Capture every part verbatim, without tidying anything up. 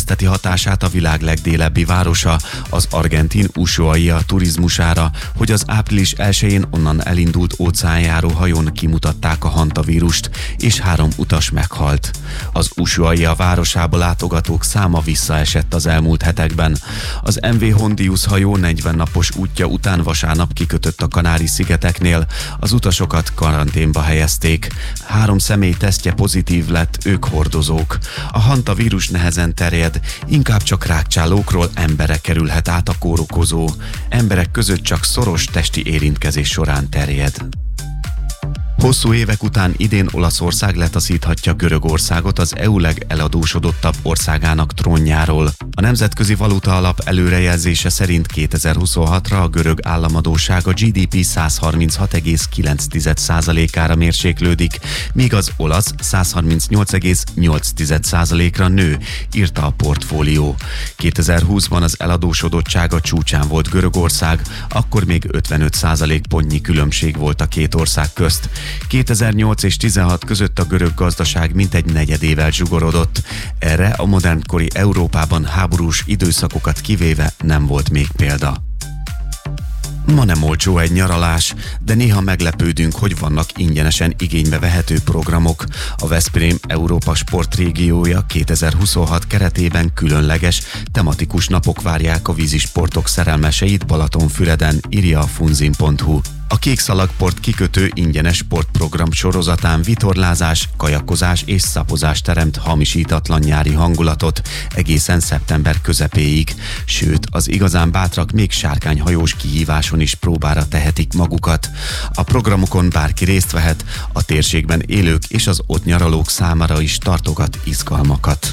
érezteti hatását a világ legdélebbi városa, az argentin Ushuaia turizmusára, hogy az április elsején onnan elindult óceánjáró hajón kimutatták a hantavírust, és három utas meghalt. Az Ushuaia városába látogatók száma visszaesett az elmúlt hetekben. Az em vé Hondius hajó negyven napos útja után vasárnap kikötött a Kanári-szigeteknél, az utasokat karanténba helyezték. Három személy tesztje pozitív lett, ők hordozók. A hantavírus nehezen terjed, inkább csak rákcsálókról emberre kerülhet át a kórokozó. Emberek között csak szoros testi érintkezés során terjed. Hosszú évek után idén Olaszország letaszíthatja Görögországot az é u legeladósodottabb országának trónjáról. A Nemzetközi Valuta Alap előrejelzése szerint kétezer-huszonhatra a görög államadósság a gé dé pé száz harminchat egész kilenc százalékára mérséklődik, míg az olasz száz harmincnyolc egész nyolc százalékra nő, írta a portfólió. kétezer-húszban az eladósodottsága csúcsán volt Görögország, akkor még ötvenöt százalékpontnyi különbség volt a két ország közt. kétezer-nyolc és tizenhat között a görög gazdaság mintegy negyedével zsugorodott. Erre a modernkori Európában háborús időszakokat kivéve nem volt még példa. Ma nem olcsó egy nyaralás, de néha meglepődünk, hogy vannak ingyenesen igénybe vehető programok. A Veszprém Európa sportrégiója kétezer-huszonhat keretében különleges, tematikus napok várják a vízisportok szerelmeseit Balatonfüreden, írja a funzin pont hu. A Kékszalagport kikötő ingyenes sportprogram sorozatán vitorlázás, kajakozás és szapozás teremt hamisítatlan nyári hangulatot egészen szeptember közepéig. Sőt, az igazán bátrak még sárkányhajós kihíváson is próbára tehetik magukat. A programokon bárki részt vehet, a térségben élők és az ott nyaralók számára is tartogat izgalmakat.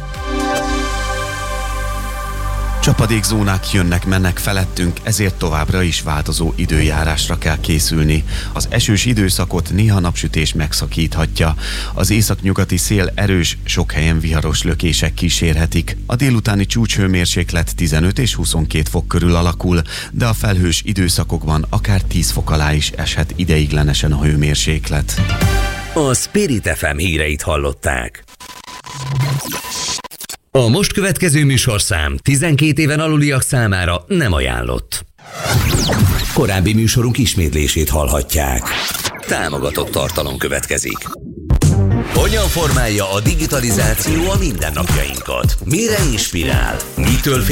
Csapadékzónák jönnek-mennek felettünk, ezért továbbra is változó időjárásra kell készülni. Az esős időszakot néha napsütés megszakíthatja. Az északnyugati szél erős, sok helyen viharos lökések kísérhetik. A délutáni csúcshőmérséklet tizenöt és huszonkét fok körül alakul, de a felhős időszakokban akár tíz fok alá is eshet ideiglenesen a hőmérséklet. A Spirit ef em híreit hallották. A most következő műsorszám tizenkét éven aluliak számára nem ajánlott. Korábbi műsorunk ismétlését hallhatják. Támogatott tartalom következik. Hogyan formálja a digitalizáció a mindennapjainkat? Mire inspirál? Mitől fél